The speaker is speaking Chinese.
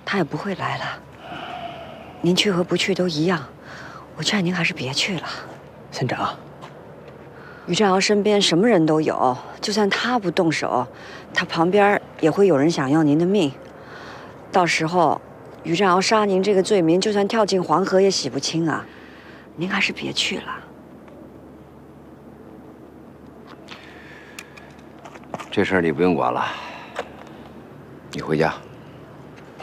他也不会来了。您去和不去都一样，我劝您还是别去了。 县长， 于占鳌身边什么人都有，就算他不动手，他旁边也会有人想要您的命。到时候，于占鳌杀您这个罪名，就算跳进黄河也洗不清啊。您还是别去了。 这事儿你不用管了，你回家。